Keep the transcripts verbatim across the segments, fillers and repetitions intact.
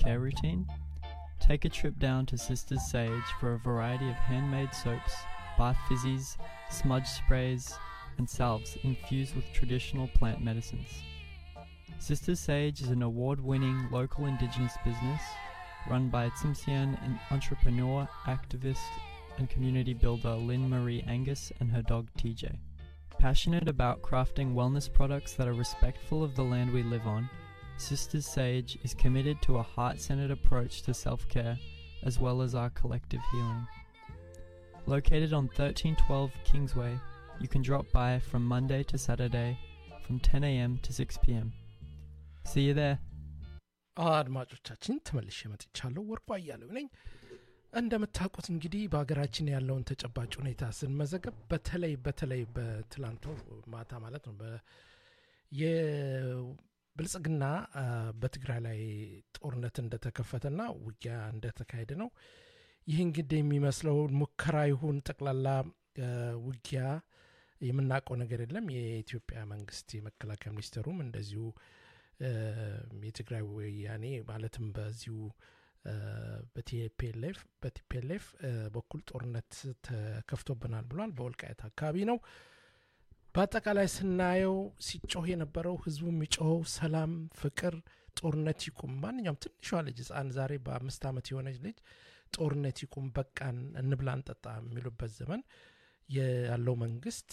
care routine? Take a trip down to Sisters Sage for a variety of handmade soaps, bath fizzies, smudge sprays, and salves infused with traditional plant medicines. Sisters Sage is an award-winning local indigenous business run by Tsimshian entrepreneur, activist, and community builder Lynn Marie Angus and her dog T J. Passionate about crafting wellness products that are respectful of the land we live on, Sisters Sage is committed to a heart-centered approach to self-care as well as our collective healing. Located on thirteen twelve Kingsway, you can drop by from Monday to Saturday from ten a.m. to six p.m. See you there. አድማጮቻችን ተመልሼ መጥቻለሁ። ወርቁ አያሌው ነኝ። እንደምታውቁት እንግዲህ በአገራችን ያለውን ተጨባጭ ሁኔታ ስንመዘገብ በተለይ በተለይ በትላንቱ ማታ ማለት ነው በ የብልጽግና በትግራይ ላይ ጦርነት እንደተከፈተና ውጊያ እንደተካሄደ ነው። ይህ እንግዲህ የሚመስለው ሙከራ ይሁን ጠቅላላ ውጊያ የምናውቀው ነገር የለም። የኢትዮጵያ መንግስት የመከላከያ ሚኒስትሩም እንደዚሁ የትግራይ ወያኔ ማለትም በዚሁ በቲፒኤልኤፍ በቲፒኤልኤፍ በኩል ጦርነት ተከፍቶብናል ብሏል። በወልቃይት አካባቢ ነው። በአጠቃላይ ስናየው ሲጮህ የነበረው ህዝቡ የሚጮኸው ሰላም፣ ፍቅር፣ ጦርነት ይቁም። ማንኛውም ትንሿ ልጅ ህፃን ዛሬ በአምስት ዓመት የሆነች ልጅ ጦርነት ይቁም በቃን እንብላን ጠጣ የሚሉበት ዘመን ያለው መንግስት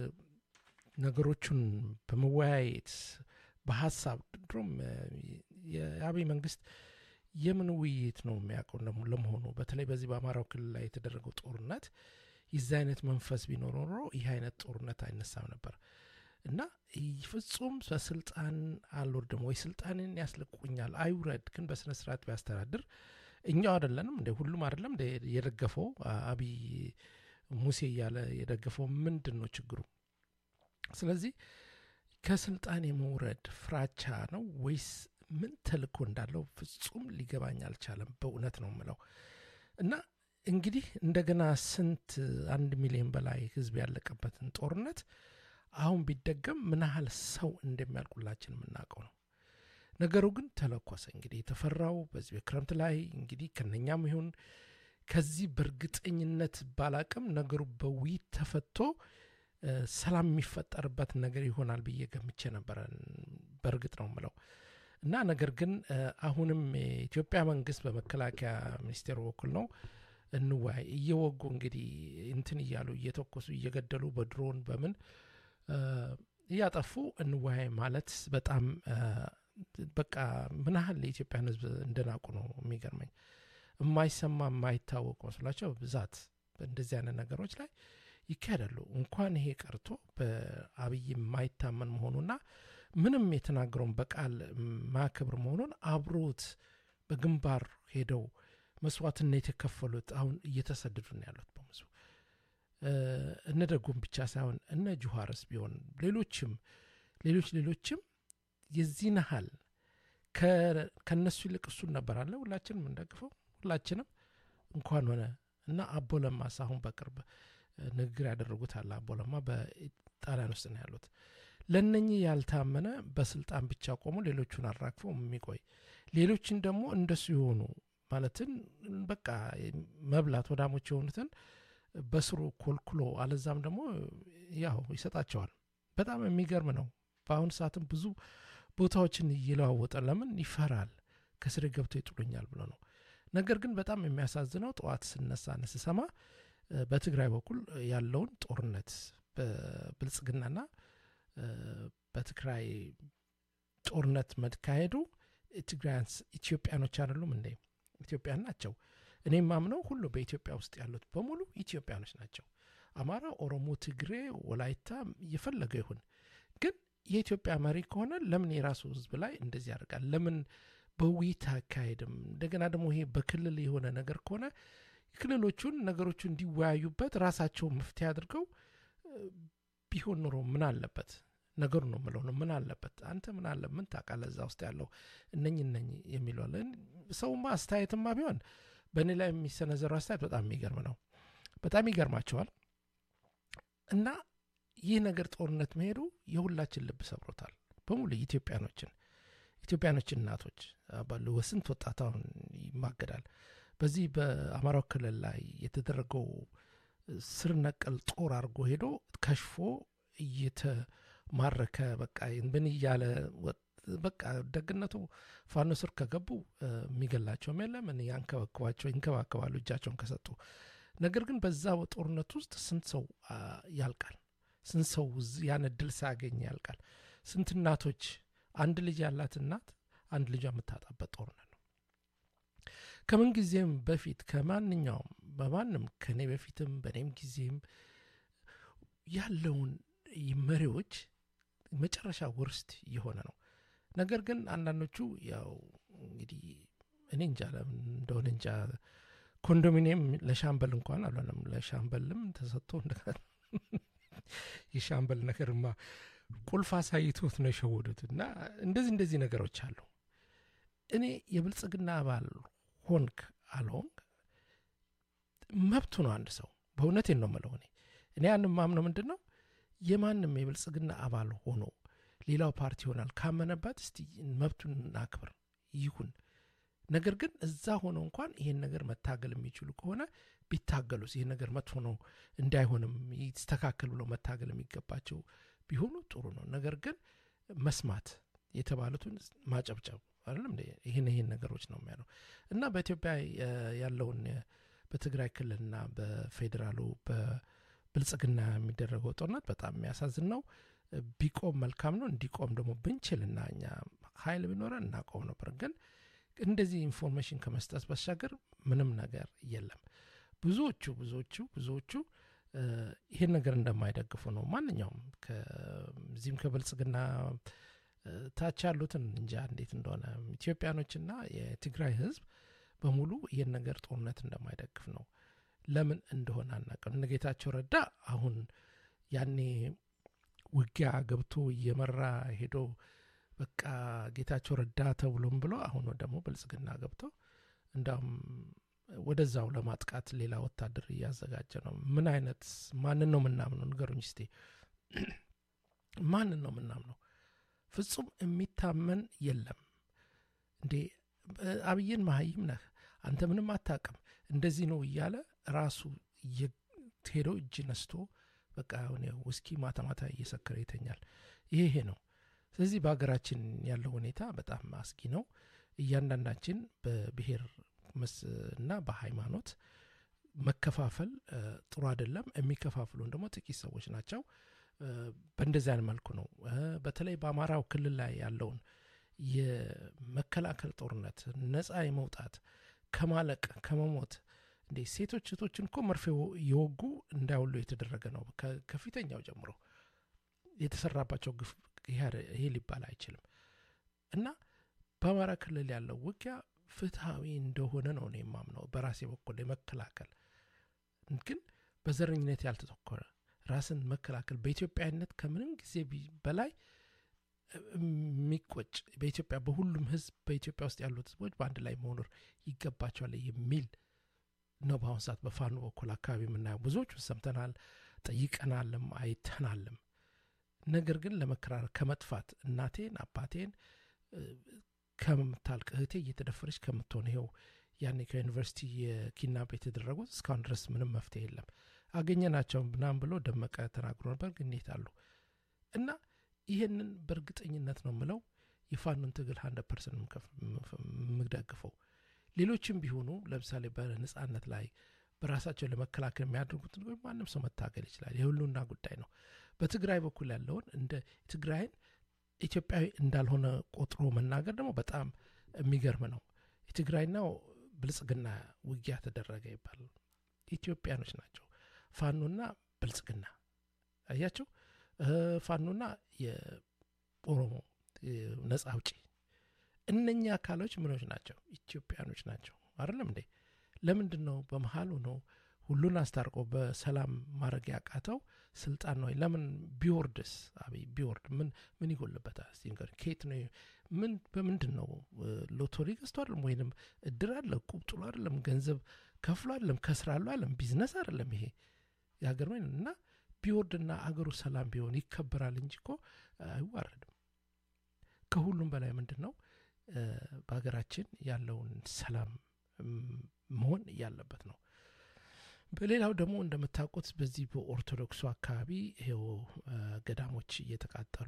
ነገሮቹን በመወያየት በሐሳብ ድሮም የአብይ መንግስት የምን ውይይት ነው የሚያውቀው ለመሆኑ በተለይ በዚህ በአማራው ክልል ላይ የተደረገው ጦርነት የዚህ አይነት መንፈስ ቢኖር ኖሮ ይህ አይነት ጦርነት አይነሳም ነበር እና ፍጹም በስልጣን አልወርድም ወይ ስልጣንን ያስለቁኛል አይውረድ ግን በስነ ስርዓት ቢያስተዳድር እኛው አይደለንም እንደ ሁሉም አይደለም እንደ የደገፈው አብይ ሙሴ ያለ የደገፈው ምንድነው ችግሩ? ስለዚህ ከስልጣን የመውረድ ፍራቻ ነው ወይስ ምን ተልኮ እንዳለው ፍጹም ሊገባኝ አልቻለም። በእውነት ነው የምለው እና እንግዲህ እንደገና ስንት አንድ ሚሊዮን በላይ ህዝብ ያለቀበትን ጦርነት አሁን ቢደገም ምን ያህል ሰው እንደሚያልቁላችን የምናውቀው ነው። ነገሩ ግን ተለኮሰ። እንግዲህ የተፈራው በዚህ ክረምት ላይ እንግዲህ ከነኛም ይሁን ከዚህ በርግጠኝነት ባላቅም ነገሩ በውይይት ተፈቶ ሰላም የሚፈጠርበት ነገር ይሆናል ብዬ ገምቼ ነበር በርግጥ ነው የምለው እና ነገር ግን አሁንም የኢትዮጵያ መንግስት በመከላከያ ሚኒስቴር በኩል ነው እንዋይ እየወጉ እንግዲህ እንትን ይያሉ እየተኮሱ እየገደሉ በድሮን በምን ያጠፉ እንዋይ ማለት በጣም በቃ ምን ያህል የኢትዮጵያ ህዝብ እንደናቁ ነው የሚገርመኝ። የማይሰማ የማይታወቅ መስላቸው ብዛት እንደዚህ አይነት ነገሮች ላይ ይካሄዳሉ። እንኳን ይሄ ቀርቶ በአብይ የማይታመን መሆኑና ምንም የተናገረውን በቃል ማከብር መሆኑን አብሮት በግንባር ሄደው መስዋዕትነት የተከፈሉት አሁን እየተሰደዱ ነው ያሉት በመሱ እነደጉም ብቻ ሳይሆን እነ ጁሃርስ ቢሆን ሌሎችም ሌሎች ሌሎችም የዚህን ያህል ከነሱ ይልቅ እሱን ነበር አለ ሁላችንም እንደግፈው ሁላችንም እንኳን ሆነ እና አቦለማ ሳሁን በቅርብ ንግግር ያደረጉት አለ አቦለማ በጣሊያን ውስጥ ነው ያሉት። ለነኚህ ያልታመነ በስልጣን ብቻ ቆሞ ሌሎቹን አራግፎ የሚቆይ ሌሎችን ደግሞ እንደሱ ይሆኑ ማለትን በቃ መብላት ወዳሞች የሆኑትን በስሩ ኮልኩሎ አለዛም ደግሞ ያው ይሰጣቸዋል። በጣም የሚገርም ነው። በአሁን ሰዓትም ብዙ ቦታዎችን ይለዋወጣ ለምን ይፈራል ከስር ገብቶ ይጥሉኛል ብሎ ነው። ነገር ግን በጣም የሚያሳዝነው ጠዋት ስነሳ ነስሰማ በትግራይ በኩል ያለውን ጦርነት በብልጽግናና በትግራይ ጦርነት መካሄዱ ትግራያንስ ኢትዮጵያኖች አይደሉም እንዴ? ኢትዮጵያን ናቸው። እኔም ማምነው ሁሉ በኢትዮጵያ ውስጥ ያሉት በሙሉ ኢትዮጵያኖች ናቸው። አማራ፣ ኦሮሞ፣ ትግሬ፣ ወላይታ የፈለገው ይሁን ግን የኢትዮጵያ መሪ ከሆነ ለምን የራሱ ህዝብ ላይ እንደዚህ ያደርጋል? ለምን በውይይት አካሄድም? እንደገና ደግሞ ይሄ በክልል የሆነ ነገር ከሆነ ክልሎቹን ነገሮቹ እንዲወያዩበት ራሳቸው መፍትሄ አድርገው ቢሆን ኖሮ ምን አለበት? ነገሩ ነው ማለት ነው። ምን አለበት? አንተ ምን አለ ምን ታውቃለህ? እዛ ውስጥ ያለው እነኝ እነኝ የሚሉልን ሰውማ አስተያየትማ ቢሆን በእኔ ላይ የሚሰነዘረው አስተያየት በጣም የሚገርም ነው። በጣም ይገርማቸዋል። እና ይህ ነገር ጦርነት መሄዱ የሁላችን ልብ ሰብሮታል በሙሉ ኢትዮጵያኖችን። ኢትዮጵያኖች እናቶች ባሉ ወስንት ወጣታውን ይማገዳል። በዚህ በአማራው ክልል ላይ የተደረገው ስር ነቀል ጦር አድርጎ ሄዶ ከሽፎ እየተማረከ በቃ ምን እያለ በቃ ደግነቱ ፋኖ ስር ከገቡ የሚገላቸውም የለም እኔ ያንከባክባቸው ይንከባከባሉ እጃቸውን ከሰጡ። ነገር ግን በዛ ጦርነት ውስጥ ስንት ሰው ያልቃል? ስንት ሰው ያን እድል ሳያገኝ ያልቃል? ስንት እናቶች አንድ ልጅ ያላት እናት አንድ ልጇ የምታጣበት ጦርነት ነው። ከምን ጊዜም በፊት ከማንኛውም በማንም ከኔ በፊትም በኔም ጊዜም ያለውን መሪዎች መጨረሻ ውርስት የሆነ ነው። ነገር ግን አንዳንዶቹ ያው እንግዲህ እኔ እንጃ እንደሆነ እንጃ ኮንዶሚኒየም ለሻምበል እንኳን አልሆነም ለሻምበልም ተሰጥቶ እንደገና የሻምበል ነገርማ ቁልፍ አሳይቶት ነው የሸወዱት። እና እንደዚህ እንደዚህ ነገሮች አሉ። እኔ የብልጽግና አባል ሆንክ አልሆንክ መብቱ ነው አንድ ሰው። በእውነቴን ነው የምለው። እኔ እኔ ያንን ማምነው ምንድነው የማንም የብልጽግና አባል ሆኖ ሌላው ፓርቲ ይሆናል ካመነበት እስቲ መብቱን አክብር ይሁን። ነገር ግን እዛ ሆኖ እንኳን ይሄን ነገር መታገል የሚችሉ ከሆነ ቢታገሉስ ይሄን ነገር መጥፎ ነው እንዳይሆንም ይስተካከል ብሎ መታገል የሚገባቸው ቢሆኑ ጥሩ ነው። ነገር ግን መስማት የተባሉትን ማጨብጨብ አይደለም እንዴ? ይሄን ይሄን ነገሮች ነው የሚያለው። እና በኢትዮጵያ ያለውን በትግራይ ክልልና በፌደራሉ በብልጽግና የሚደረገው ጦርነት በጣም የሚያሳዝን ነው። ቢቆም መልካም ነው። እንዲቆም ደግሞ ብንችልና እኛ ኃይል ቢኖረን እናቆም ነበር። ግን እንደዚህ ኢንፎርሜሽን ከመስጠት በሻገር ምንም ነገር የለም። ብዙዎቹ ብዙዎቹ ብዙዎቹ ይሄን ነገር እንደማይደግፉ ነው። ማንኛውም ከዚህም ከብልጽግና ታች ያሉትን እንጃ እንዴት እንደሆነ ኢትዮጵያኖችና የትግራይ ህዝብ በሙሉ ይሄን ነገር ጦርነት እንደማይደግፍ ነው። ለምን እንደሆነ አናውቅም። ጌታቸው ረዳ አሁን ያኔ ውጊያ ገብቶ እየመራ ሄዶ በቃ ጌታቸው ረዳ ተብሎም ብሎ አሁን ደግሞ ብልጽግና ገብቶ እንዳውም ወደዛው ለማጥቃት ሌላ ወታደር እያዘጋጀ ነው። ምን አይነት ማንን ነው ምናምነው? ንገሩኝ እስቲ ማንን ነው ምናምነው? ፍጹም የሚታመን የለም እንዴ። አብይን መሀይም ነህ አንተ ምንም አታውቅም እንደዚህ ነው እያለ ራሱ ሄዶ እጅ ነስቶ በቃ ነው ውስኪ ማታ ማታ እየሰከረ ይተኛል። ይሄ ነው። ስለዚህ በአገራችን ያለው ሁኔታ በጣም አስጊ ነው። እያንዳንዳችን በብሔር እና በሃይማኖት መከፋፈል ጥሩ አይደለም። የሚከፋፍሉን ደግሞ ጥቂት ሰዎች ናቸው። በእንደዚህ አይነት መልኩ ነው በተለይ በአማራው ክልል ላይ ያለውን የመከላከል ጦርነት ነፃ የመውጣት ከማለቅ ከመሞት እንዴ ሴቶች እህቶችን እኮ መርፌው ይወጉ እንዳይወሉ የተደረገ ነው። ከፊተኛው ጀምሮ የተሰራባቸው ግፍ ይሄ ሊባል አይችልም። እና በአማራ ክልል ያለው ውጊያ ፍትሃዊ እንደሆነ ነው እኔ የማምነው በራሴ በኩል የመከላከል ግን በዘረኝነት ያልተተኮረ ራስን መከላከል በኢትዮጵያዊነት ከምንም ጊዜ በላይ የሚቆጭ በኢትዮጵያ በሁሉም ህዝብ በኢትዮጵያ ውስጥ ያሉት ህዝቦች በአንድ ላይ መኖር ይገባቸዋል የሚል ነው። በአሁን ሰዓት በፋኖ በኩል አካባቢ የምናየው ብዙዎቹ ሰምተናል፣ ጠይቀናልም አይተናልም። ነገር ግን ለመከራከር ከመጥፋት እናቴን አባቴን ከምታልቅ እህቴ እየተደፈረች ከምትሆን ይኸው ያኔ ከዩኒቨርሲቲ የኪድናፕ የተደረጉት እስካሁን ድረስ ምንም መፍትሄ የለም። አገኘናቸው ምናምን ብሎ ደመቀ ተናግሮ ነበር፣ ግን የት አሉ? እና ይሄንን በእርግጠኝነት ነው የምለው የፋኖን ትግል መቶ ፐርሰንት የምደግፈው። ሌሎችም ቢሆኑ ለምሳሌ በነጻነት ላይ በራሳቸው ለመከላከል የሚያደርጉት ነገር ማንም ሰው መታገል ይችላል። የሁሉና ጉዳይ ነው። በትግራይ በኩል ያለውን እንደ ትግራይን ኢትዮጵያዊ እንዳልሆነ ቆጥሮ መናገር ደግሞ በጣም የሚገርም ነው። የትግራይና ብልጽግና ውጊያ ተደረገ ይባላል። ኢትዮጵያኖች ናቸው ፋኖና ብልጽግና። አያቸው ፋኖና የኦሮሞ ነጻ አውጪ እነኛ አካሎች ምኖች ናቸው? ኢትዮጵያኖች ናቸው አይደለም እንዴ? ለምንድነው በመሃሉ ነው ሁሉን አስታርቆ በሰላም ማድረግ ያቃተው? ስልጣን ነው። ለምን ቢወርድስ? አብይ ቢወርድ ምን ምን ይጎልበታል? ሲንገር ኬት ነው ምን በምንድነው? ሎተሪ ገዝቷል ወይንም እድር አለ ቁብጥሉ አይደለም ገንዘብ ከፍሎ አይደለም ከስራ አለ አይደለም ቢዝነስ አይደለም ይሄ ያገር ነው። እና ቢወርድና አገሩ ሰላም ቢሆን ይከበራል እንጂ እኮ አይዋረድም። ከሁሉም በላይ ምንድነው በአገራችን ያለውን ሰላም መሆን ያለበት ነው። በሌላው ደግሞ እንደምታውቁት በዚህ በኦርቶዶክሱ አካባቢ ይሄው ገዳሞች እየተቃጠሉ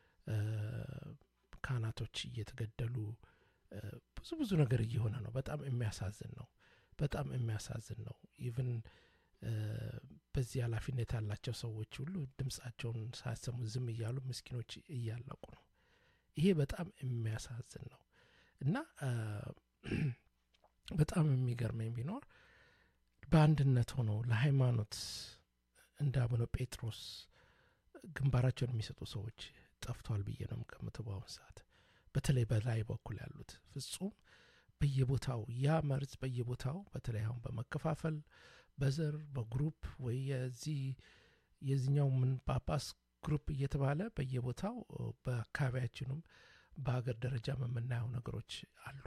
ካህናቶች እየተገደሉ ብዙ ብዙ ነገር እየሆነ ነው። በጣም የሚያሳዝን ነው። በጣም የሚያሳዝን ነው። ኢቭን በዚህ ኃላፊነት ያላቸው ሰዎች ሁሉ ድምጻቸውን ሳያሰሙ ዝም እያሉ ምስኪኖች እያለቁ ነው። ይሄ በጣም የሚያሳዝን ነው እና በጣም የሚገርመኝ ቢኖር በአንድነት ሆኖ ለሃይማኖት እንደ አቡነ ጴጥሮስ ግንባራቸውን የሚሰጡ ሰዎች ጠፍቷል ብዬ ነው የምገምተው። በአሁኑ ሰዓት በተለይ በላይ በኩል ያሉት ፍጹም በየቦታው ያ መርዝ በየቦታው በተለይ አሁን በመከፋፈል በዘር በግሩፕ ወይ የዚህ የዚህኛው ምን ጳጳስ ግሩፕ እየተባለ በየቦታው በአካባቢያችንም በአገር ደረጃ የምናየው ነገሮች አሉ።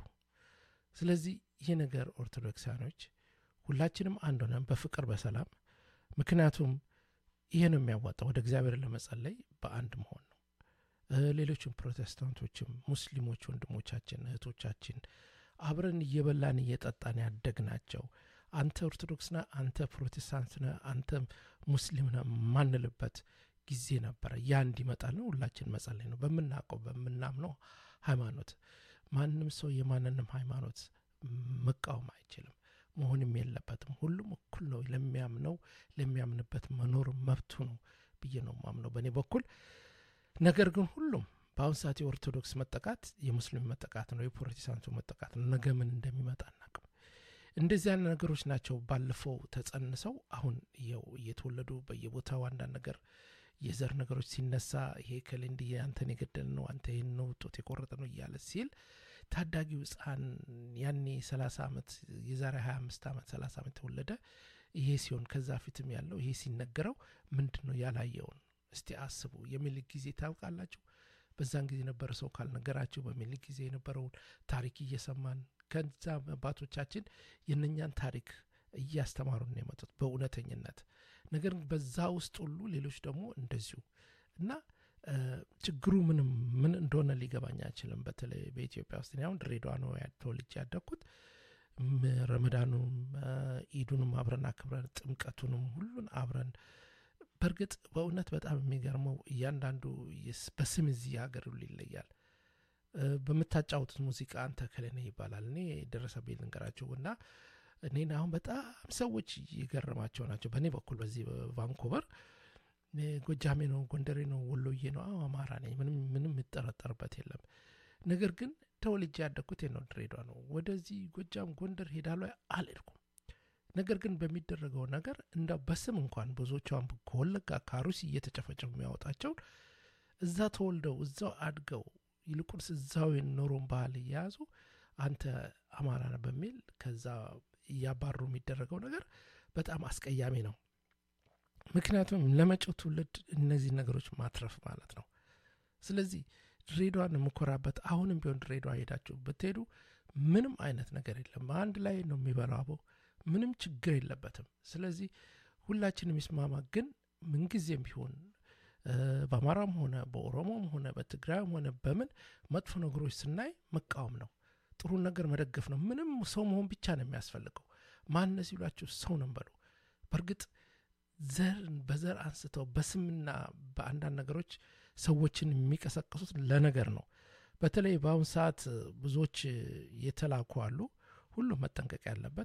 ስለዚህ ይሄ ነገር ኦርቶዶክሳኖች ሁላችንም አንድ ሆነን በፍቅር በሰላም ምክንያቱም ይሄ ነው የሚያዋጣው ወደ እግዚአብሔር ለመጸለይ በአንድ መሆን ነው። ሌሎችም ፕሮቴስታንቶችም ሙስሊሞች ወንድሞቻችን እህቶቻችን አብረን እየበላን እየጠጣን ያደግናቸው አንተ ኦርቶዶክስ ነህ አንተ ፕሮቴስታንት ነህ አንተ ሙስሊም ነህ ማንልበት ጊዜ ነበር። ያ እንዲመጣል ነው ሁላችን መጸለይ ነው። በመናቀው በመናምነው ሃይማኖት ማንንም ሰው የማንንም ሃይማኖት መቃወም አይችልም መሆንም የለበትም። ሁሉም እኩል ነው። ለሚያምነው ለሚያምንበት መኖር መብቱ ነው ብዬ ነው ማምነው በኔ በኩል። ነገር ግን ሁሉም በአሁን ሰዓት የኦርቶዶክስ መጠቃት የሙስሊም መጠቃት ነው የፕሮቴስታንቱ መጠቃት ነው። ነገ ምን እንደሚመጣ አናውቅም። እንደዚህ አይነት ነገሮች ናቸው ባለፈው ተጸንሰው አሁን ይኸው እየተወለዱ በየቦታው አንዳንድ ነገር የዘር ነገሮች ሲነሳ ይሄ ከለንዲ አንተን የገደል ነው አንተ ይሄን ነው ጦት የቆረጠ ነው እያለ ሲል ታዳጊው ሕፃን ያኔ ሰላሳ አመት የዛሬ ሀያ አምስት አመት ሰላሳ አመት ተወለደ ይሄ ሲሆን ከዛ ፊትም ያለው ይሄ ሲነገረው ምንድነው ያላየውን እስቲ አስቡ። የሚል ጊዜ ታውቃላችሁ በዛን ጊዜ ነበር ሰው ካልነገራችሁ በሚል ጊዜ የነበረው ታሪክ እየሰማን ከዛ አባቶቻችን የነኛን ታሪክ እያስተማሩን የመጡት በእውነተኝነት ነገር በዛ ውስጥ ሁሉ ሌሎች ደግሞ እንደዚሁ እና ችግሩ ምንም ምን እንደሆነ ሊገባኝ አይችልም። በተለይ በኢትዮጵያ ውስጥ ነው ድሬዳዋ ነው ተወልጄ ያደኩት። ረመዳኑም ኢዱንም አብረን አክብረን ጥምቀቱንም ሁሉን አብረን በርግጥ በእውነት በጣም የሚገርመው እያንዳንዱ በስም እዚህ ሀገር ሁሉ ይለያል። በመታጫውት ሙዚቃ አንተ ከለኔ ይባላል። እኔ ደረሰብኝ ልንገራችሁና እኔን አሁን በጣም ሰዎች ይገርማቸው ናቸው። በእኔ በኩል በዚህ ቫንኮቨር ጎጃሜ ነው ጎንደሬ ነው ወሎዬ ነው አማራ ነኝ ምንም ምንም የምጠረጠርበት የለም። ነገር ግን ተወልጄ ያደኩት ነው ድሬዳዋ ነው። ወደዚህ ጎጃም ጎንደር ሄዳለሁ አልሄድኩም። ነገር ግን በሚደረገው ነገር እንደ በስም እንኳን ብዙዎቹም ከወለጋ ካሩሲ እየተጨፈጨፉ የሚያወጣቸው እዛ ተወልደው እዛው አድገው ይልቁንስ እዛው የኖሩን ባህል እያያዙ አንተ አማራ ነህ በሚል ከዛ እያባሩ የሚደረገው ነገር በጣም አስቀያሚ ነው። ምክንያቱም ለመጪው ትውልድ እነዚህ ነገሮች ማትረፍ ማለት ነው። ስለዚህ ድሬዳዋን የምኮራበት አሁንም ቢሆን ድሬዳዋ ሄዳችሁ ብትሄዱ ምንም አይነት ነገር የለም። አንድ ላይ ነው የሚበላው ምንም ችግር የለበትም። ስለዚህ ሁላችንም ይስማማ። ግን ምንጊዜም ቢሆን በአማራም ሆነ በኦሮሞም ሆነ በትግራይም ሆነ በምን መጥፎ ነገሮች ስናይ መቃወም ነው፣ ጥሩ ነገር መደገፍ ነው። ምንም ሰው መሆን ብቻ ነው የሚያስፈልገው። ማንነስ ይሏችሁ ሰው ነው በሉ። በርግጥ ዘር በዘር አንስተው በስምና በአንዳንድ ነገሮች ሰዎችን የሚቀሰቅሱት ለነገር ነው። በተለይ በአሁን ሰዓት ብዙዎች የተላኩ አሉ። ሁሉም መጠንቀቅ ያለበት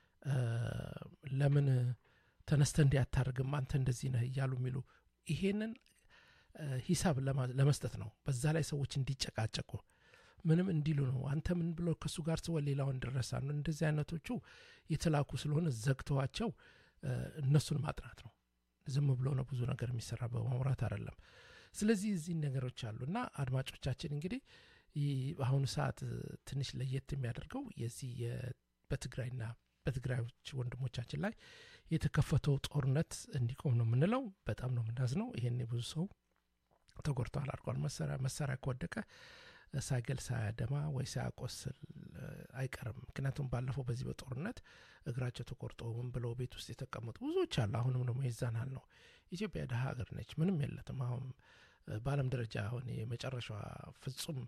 ለምን ተነስተ እንዲያታርግም አንተ እንደዚህ ነህ እያሉ የሚሉ ይሄንን ሂሳብ ለመስጠት ነው። በዛ ላይ ሰዎች እንዲጨቃጨቁ ምንም እንዲሉ ነው። አንተ ምን ብሎ ከሱ ጋር ሰው ሌላው እንደረሳ ነው። እንደዚህ አይነቶቹ የተላኩ ስለሆነ ዘግተዋቸው እነሱን ማጥናት ነው። ዝም ብሎ ነው ብዙ ነገር የሚሰራ በማውራት አይደለም። ስለዚህ እዚህ ነገሮች አሉና አድማጮቻችን እንግዲህ በአሁኑ ሰዓት ትንሽ ለየት የሚያደርገው የዚህ በትግራይና በትግራዮች ወንድሞቻችን ላይ የተከፈተው ጦርነት እንዲቆም ነው የምንለው። በጣም ነው የምናዝነው። ይሄን ብዙ ሰው ተጎድቷል አልቋል። መሳሪያ መሳሪያ ከወደቀ ሳይገል ሳያደማ ወይ ሳያቆስል አይቀርም። ምክንያቱም ባለፈው በዚህ በጦርነት እግራቸው ተቆርጦ ምን ብለው ቤት ውስጥ የተቀመጡ ብዙዎች አሉ። አሁንም ደግሞ ይዛናል ነው። ኢትዮጵያ ደሃ ሀገር ነች፣ ምንም የለትም። አሁን በዓለም ደረጃ አሁን የመጨረሻዋ ፍጹም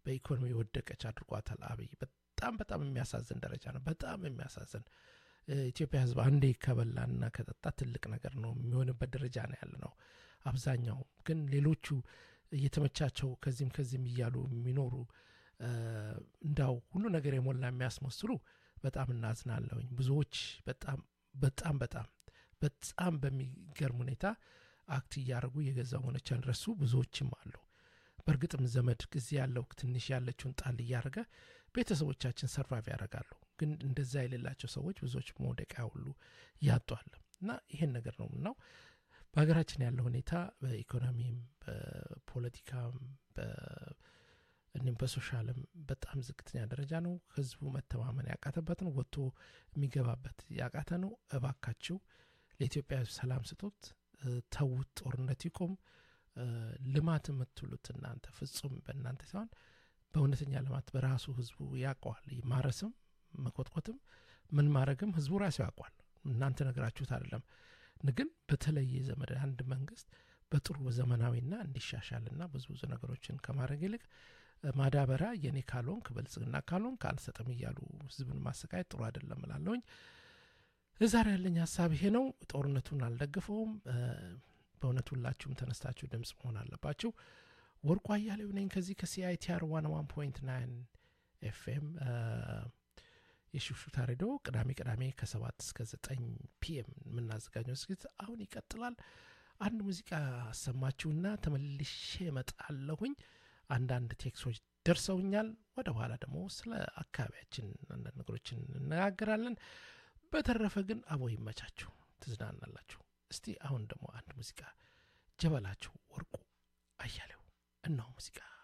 በኢኮኖሚ ወደቀች አድርጓታል አብይ በጣም በጣም የሚያሳዝን ደረጃ ነው በጣም የሚያሳዝን ኢትዮጵያ ህዝብ አንዴ ከበላና ከጠጣ ትልቅ ነገር ነው የሚሆንበት ደረጃ ነው ያለነው አብዛኛው ግን ሌሎቹ እየተመቻቸው ከዚህም ከዚህም ይያሉ የሚኖሩ እንዳው ሁሉ ነገር የሞላ የሚያስመስሉ በጣም እናዝናለሁኝ ብዙዎች በጣም በጣም በጣም በጣም በሚገርም ሁኔታ አክት ያርጉ የገዛው ሆነቻን ረሱ ብዙዎችም አሉ በርግጥም ዘመድ ጊዜ ያለው ትንሽ ያለችውን ጣል ያርጋ ቤተሰቦቻችን ሰርቫይቭ ያደርጋሉ ግን እንደዛ የሌላቸው ሰዎች ብዙዎች መውደቂያ ሁሉ ያጧል እና ይሄን ነገር ነው ነው በሀገራችን ያለው ሁኔታ በኢኮኖሚም በፖለቲካም በእንም በሶሻልም በጣም ዝቅተኛ ደረጃ ነው ህዝቡ መተማመን ያቃተበት ነው ወጥቶ የሚገባበት ያቃተ ነው እባካችሁ ለኢትዮጵያ ሰላም ስጡት ተውት ጦርነት ይቆም ልማት የምትሉት እናንተ ፍጹም በእናንተ ሳይሆን በእውነተኛ ልማት በራሱ ህዝቡ ያቋል ማረስም መቆጥቆጥም ምን ማረግም ህዝቡ ራሱ ያቋል እናንተ ነገራችሁት አይደለም ግን በተለየ ዘመድ አንድ መንግስት በጥሩ ዘመናዊና እንዲሻሻልና ብዙ ብዙ ነገሮችን ከማረግ ይልቅ ማዳበራ የኔ ካልሆን ከበልጽግና ካልሆን ካልሰጠም ይያሉ ህዝብን ማሰቃየት ጥሩ አይደለም እላለሁኝ ዛሬ ያለኝ ሐሳብ ይሄ ነው ጦርነቱን አልደግፈውም በእውነቱ ሁላችሁም ተነስታችሁ ድምጽ መሆን አለባችሁ ወርቁ አያሌው ነኝ ከዚህ ከሲአይቲአር one oh one point nine ኤፍኤም የሹሹታ ሬዲዮ ቅዳሜ ቅዳሜ ከ7 እስከ nine ፒኤም ምናዘጋጀው ዝግጅት አሁን ይቀጥላል አንድ ሙዚቃ አሰማችሁና ተመልሼ እመጣለሁኝ አንዳንድ ቴክስቶች ደርሰውኛል ወደ ኋላ ደግሞ ስለ አካባቢያችን አንዳንድ ነገሮችን እንነጋገራለን በተረፈ ግን አቦ ይመቻችሁ ትዝናናላችሁ እስቲ አሁን ደግሞ አንድ ሙዚቃ ጀበላችሁ ወርቁ አያሌው እናው ሙዚቃ